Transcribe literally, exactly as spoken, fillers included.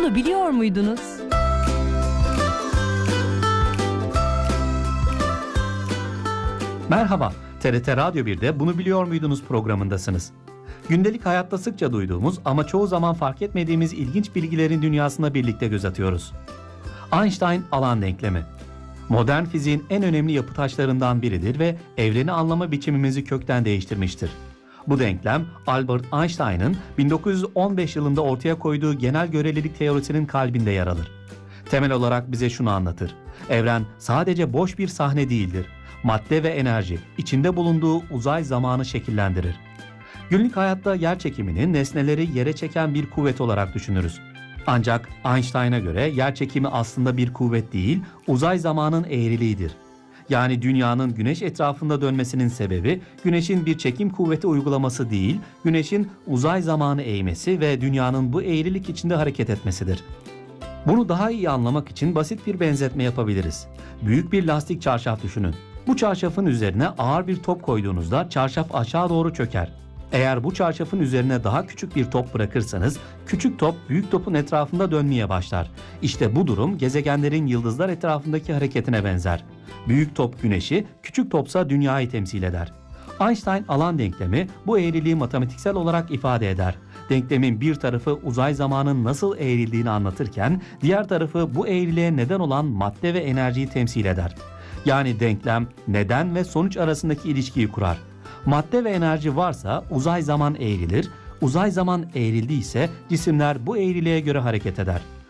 Bunu biliyor muydunuz? Merhaba, T R T Radyo bir'de Bunu Biliyor Muydunuz programındasınız. Gündelik hayatta sıkça duyduğumuz ama çoğu zaman fark etmediğimiz ilginç bilgilerin dünyasına birlikte göz atıyoruz. Einstein alan denklemi. Modern fiziğin en önemli yapı taşlarından biridir ve evreni anlama biçimimizi kökten değiştirmiştir. Bu denklem Albert Einstein'ın bin dokuz yüz on beş yılında ortaya koyduğu genel görelilik teorisinin kalbinde yer alır. Temel olarak bize şunu anlatır: evren sadece boş bir sahne değildir. Madde ve enerji içinde bulunduğu uzay zamanı şekillendirir. Günlük hayatta yer çekiminin nesneleri yere çeken bir kuvvet olarak düşünürüz. Ancak Einstein'a göre yer çekimi aslında bir kuvvet değil, uzay zamanın eğriliğidir. Yani dünyanın güneş etrafında dönmesinin sebebi güneşin bir çekim kuvveti uygulaması değil, güneşin uzay zamanı eğmesi ve dünyanın bu eğrilik içinde hareket etmesidir. Bunu daha iyi anlamak için basit bir benzetme yapabiliriz. Büyük bir lastik çarşaf düşünün. Bu çarşafın üzerine ağır bir top koyduğunuzda çarşaf aşağı doğru çöker. Eğer bu çarşafın üzerine daha küçük bir top bırakırsanız, küçük top büyük topun etrafında dönmeye başlar. İşte bu durum gezegenlerin yıldızlar etrafındaki hareketine benzer. Büyük top güneşi, küçük topsa dünyayı temsil eder. Einstein alan denklemi bu eğriliği matematiksel olarak ifade eder. Denklemin bir tarafı uzay zamanın nasıl eğrildiğini anlatırken, diğer tarafı bu eğriliğe neden olan madde ve enerjiyi temsil eder. Yani denklem neden ve sonuç arasındaki ilişkiyi kurar. Madde ve enerji varsa uzay zaman eğrilir, uzay zaman eğrildiyse cisimler bu eğriliğe göre hareket eder.